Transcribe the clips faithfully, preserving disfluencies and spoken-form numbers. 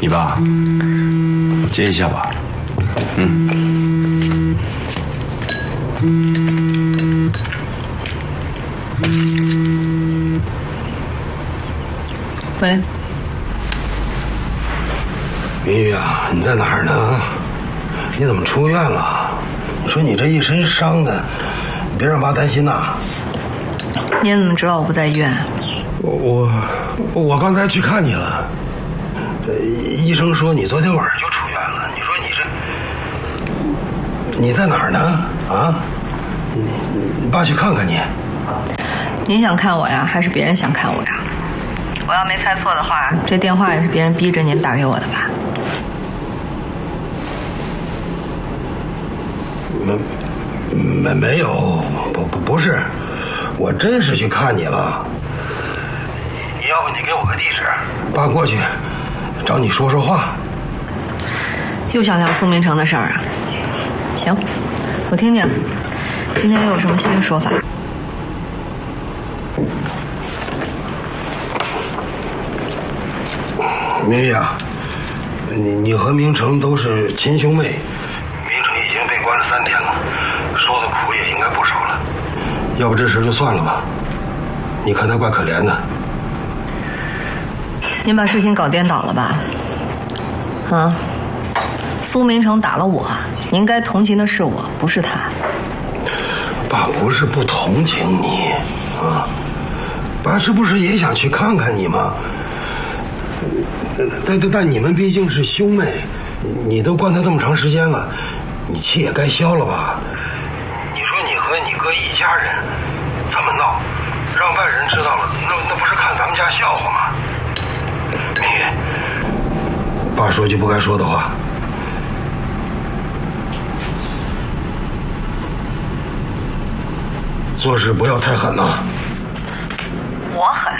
你爸，接一下吧。嗯。 喂， 明玉啊，你在哪儿呢？你怎么出院了？你说你这一身伤的，你别让爸担心呐。 你怎么知道我不在医院？ 我我我刚才去看你了，呃，医生说你昨天晚上就出院了。你说你这你在哪儿呢？啊？你你爸去看看你。 你想看我呀，还是别人想看我呀？我要没猜错的话，这电话也是别人逼着您打给我的吧？ 没没没有，不不不是，我真是去看你了。你要不你给我个地址，爸过去找你说说话。 又想聊苏明成的事儿啊？行，我听听，今天又有什么新说法？ 明玉啊，你你和明成都是亲兄妹，明成已经被关了三天了，受的苦也应该不少了。要不这事就算了吧，你看他怪可怜的。 您把事情搞颠倒了吧？啊，苏明成打了我，您该同情的是我，不是他。 爸不是不同情你啊，爸这不是也想去看看你吗？但但但你们毕竟是兄妹，你都关他这么长时间了，你气也该消了吧？你说你和你哥一家人这么闹，让外人知道了，那那不是看咱们家笑话吗？明玉，爸说句不该说的话，做事不要太狠呐。 我狠。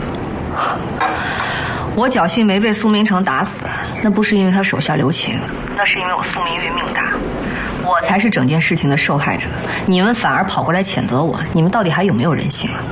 我侥幸没被苏明成打死，那不是因为他手下留情，那是因为我苏明玉命大，我才是整件事情的受害者。你们反而跑过来谴责我，你们到底还有没有人性啊？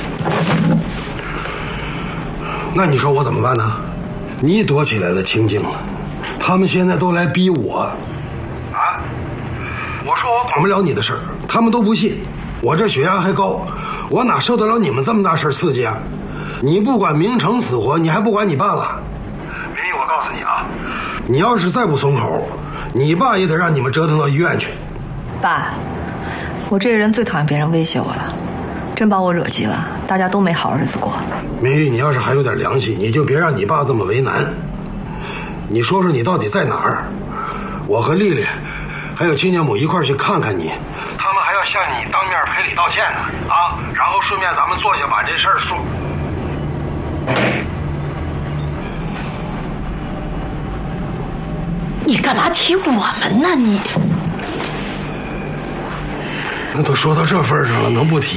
那你说我怎么办呢？你躲起来了，清静了，他们现在都来逼我。啊？我说我管不了你的事儿，他们都不信。我这血压还高，我哪受得了你们这么大事儿刺激啊？你不管明成死活，你还不管你爸了？明玉，我告诉你啊，你要是再不松口，你爸也得让你们折腾到医院去。 爸，我这个人最讨厌别人威胁我了，真把我惹急了，大家都没好日子过。 明玉，你要是还有点良心，你就别让你爸这么为难。你说说你到底在哪儿？我和丽丽还有亲家母一块儿去看看你，他们还要向你当面赔礼道歉呢啊！然后顺便咱们坐下把这事儿说。 你干嘛提我们呢？你那都说到这份上了，能不提？